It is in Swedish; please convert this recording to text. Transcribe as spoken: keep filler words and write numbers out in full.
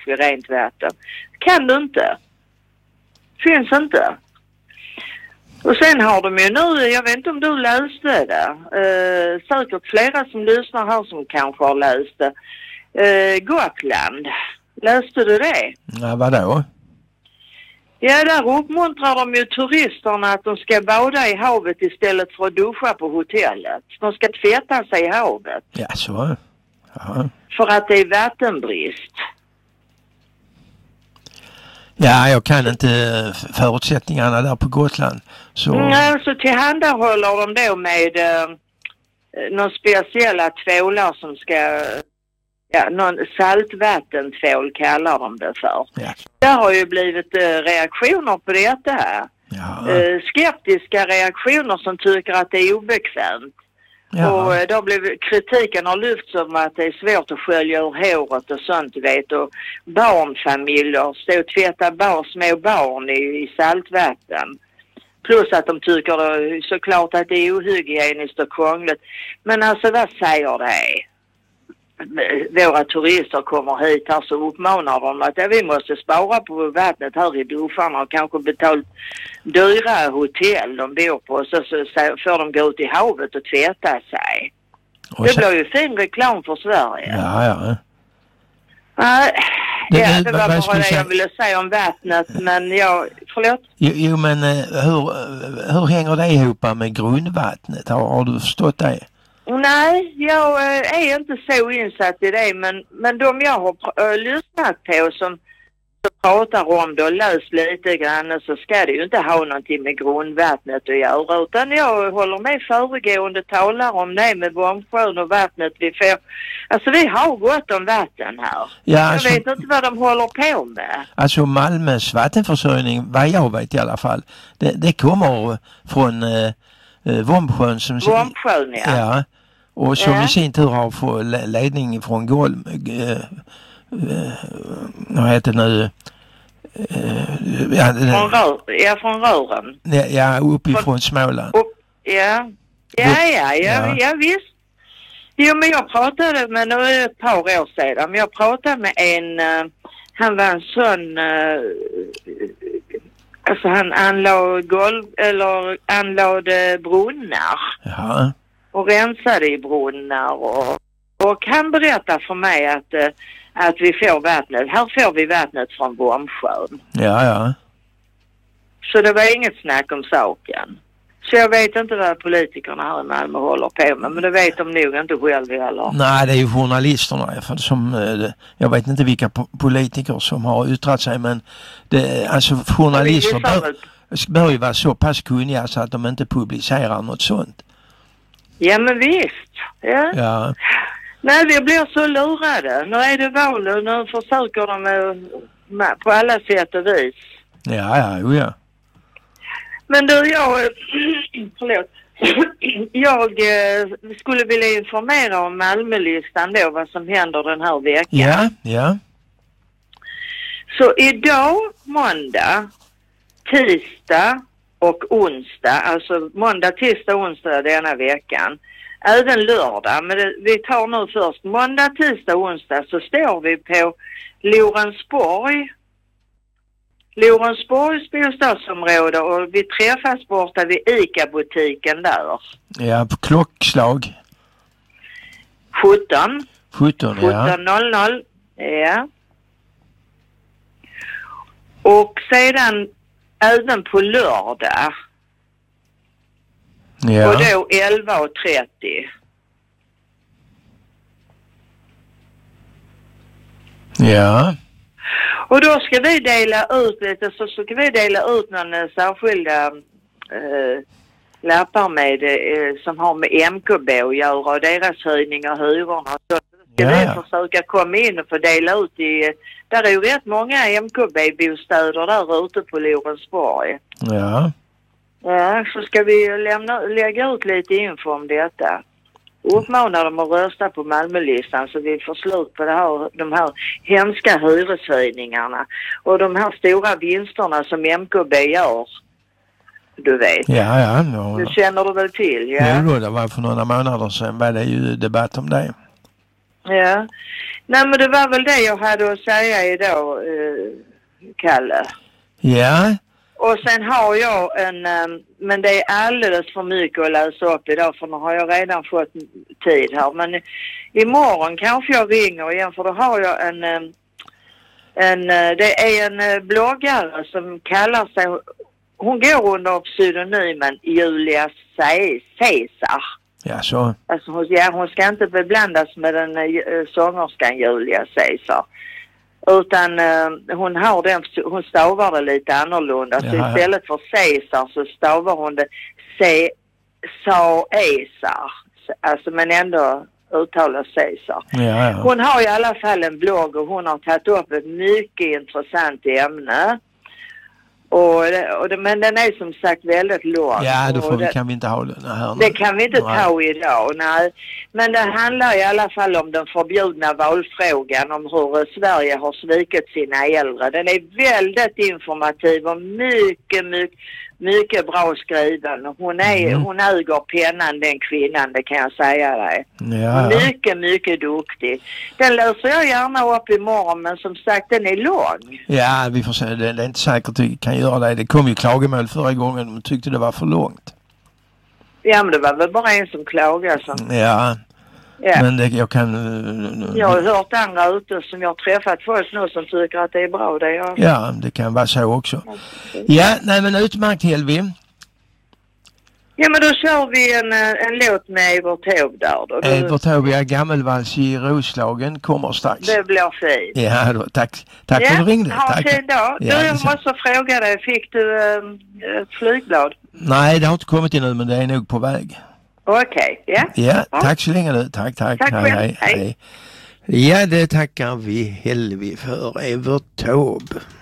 vid rent vatten. Kan du inte. Finns inte. Och sen har de ju nu, jag vet inte om du läste det, eh, säkert flera som lyssnar här som kanske har läst det. Eh, Gotland, läste du det? Ja, vadå? Ja, där uppmuntrar de ju turisterna att de ska bada i havet istället för att duscha på hotellet. De ska tvätta sig i havet. Ja, så. Ja. För att det är vattenbrist. Ja, jag kan inte förutsättningarna där på Gotland. Så... Mm, så tillhandahåller de då med eh, någon speciella tvålar som ska, ja, någon saltvattentvål kallar de det för. Ja. Det har ju blivit eh, reaktioner på detta här. Ja. Eh, skeptiska reaktioner som tycker att det är obekvämt. Ja. Och eh, då blev kritiken har lyfts om att det är svårt att skölja ur håret och sånt, du vet. Och barnfamiljer stå och tvätta bar, små barn i, i saltvatten. Plus att de tycker det, såklart att det är ohygieniskt och krångligt. Men alltså vad säger det? Våra turister kommer hit här så uppmanar de att ja, vi måste spara på vattnet här i duscharna och kanske betala dyra hotell de bor på. Så, så, så får de gå ut i havet och tvätta sig. Och det så... blir ju fin reklam för Sverige. Ja, ja. Uh, det, ja, det, det var bara det säga... jag ville säga om vattnet, men jag, förlåt? Jo, jo men hur, hur hänger det ihop med grundvattnet? Har, har du förstått det? Nej, jag är inte så insatt i det, men, men de jag har äh, lyssnat på som, som pratar om det och läst lite grann, så ska det ju inte ha någonting med grundvattnet att göra, utan jag håller med föregående talare om det med Vombsjön och vattnet vi får. Alltså vi har gott om vatten här. Ja, alltså, jag vet inte vad de håller på med. Alltså Malmös vattenförsörjning, vad jag vet i alla fall, det, det kommer från äh, Vombsjön som... Vombsjön, ja. Ja. Och som ja. i sin tur har fått ledning från Golm, äh, äh, vad heter det nu? Äh, ja, från, rör, ja, från rören. Ja, ja uppifrån från, Småland. Upp, ja. Ja, ja, ja, ja, ja, visst. Jo, men jag pratade med nu ett par år sedan, men jag pratade med en, uh, han var en sån, uh, alltså han anlade golv, eller anlade brunnar. Ja. Och rensade i brunnar och, och han berättar för mig att, uh, att vi får vattnet. Här får vi vattnet från Vombsjön. Ja, ja. Så det var inget snack om saken. Så jag vet inte vad politikerna här i Malmö håller på med, men det vet de nog inte själv heller. Nej, det är ju journalisterna för som, jag vet inte vilka politiker som har yttrat sig, men det, alltså journalister bör, bör ju vara så pass kunniga så att de inte publicerar något sånt. Ja, men visst. Ja. Ja. Nej, vi blir så lurade. Nu är det val och nu försöker de med, med, på alla sätt och vis. Ja, ja, jo, ja. Men du, jag, förlåt, jag skulle vilja informera om Malmölistan då, vad som händer den här veckan. Ja, ja. Så idag, måndag, tisdag och onsdag, alltså måndag, tisdag, onsdag denna veckan, även lördag, men det, vi tar nu först måndag, tisdag, onsdag, så står vi på Lorensborg. Lorensborgs bostadsområde och vi träffas borta vid ICA-butiken där. Ja, på klockslag. sjutton. sjutton, ja. sjutton noll noll, ja. Och sedan även på lördag. Ja. Och då elva och trettio. Ja. Och då ska vi dela ut lite, så ska vi dela ut några särskilda eh, lappar med, eh, som har med M K B att göra och deras höjning av hyrorna. Så ska ja, vi ja. försöka komma in och få dela ut i, där är ju rätt många M K B-bostäder där ute på Lorensborg. Ja. Ja, så ska vi lämna, lägga ut lite info om detta. Uppmanar dem att rösta på Malmölistan så vi får slut på det här, de här hemska hyreshöjningarna och de här stora vinsterna som M K B gör. Du vet. Ja, ja. No, det känner du väl till, ja? Ja, då, det var för några månader sedan var det ju debatt om det. Ja. Nej, men det var väl det jag hade att säga idag, eh, Kalle. Ja. Och sen har jag en, um, men det är alldeles för mycket att läsa upp idag för nu har jag redan fått tid här. Men imorgon kanske jag ringer igen för då har jag en, um, en uh, det är en uh, bloggare som kallar sig, hon går under pseudonymen Julia Caesar. Ja, så. Alltså hon, ja, hon ska inte beblandas med den uh, sångerskan Julia Caesar. Utan uh, hon har den, hon stavar det lite annorlunda. Så Jaha. istället för Caesar så stavar hon det Caesar. Alltså men ändå uttalar Caesar. Ja, ja. Hon har i alla fall en blogg och hon har tagit upp ett mycket intressant ämne. Och, och det, men den är som sagt väldigt låg. Ja, då får vi, det, kan vi inte ha den här. Det kan vi inte nej. ta idag, nej. Men det handlar i alla fall om den förbjudna valfrågan, om hur Sverige har svikit sina äldre. Den är väldigt informativ och mycket, mycket, mycket bra skriven. Hon, är, mm. hon äger pennan, den kvinnan, det kan jag säga dig. Ja. Mycket, mycket duktig. Den läser jag gärna upp imorgon, men som sagt, den är lång. Ja, vi får se. Det, det är inte säkert att vi kan göra det. Det kom ju klagomål förra gången. De tyckte det var för långt. Ja, men det var väl bara en som klagade. Så. Ja. Ja. Men det, jag kan... Uh, jag har hört andra ute som jag har träffat folk nu som tycker att det är bra. Det jag... Ja, det kan vara så också. Ja, nej men utmärkt Helvi. Ja, men då kör vi en, en låt med Evert Taube där då. Evert Taube, ja, Gammelvals i Roslagen kommer strax. Det blir fint. Ja, då, tack. Tack ja, för att du ringde. Ha tack. en dag. Ja, du, jag måste fråga dig, fick du um, ett flygblad? Nej, det har inte kommit ännu, men det är nog på väg. Okej, okay, ja. Ja, ja, tack så länge nu. Tack, tack. Tack hej, hej, hej. Ja, det tackar vi Helvi för Evert Taube.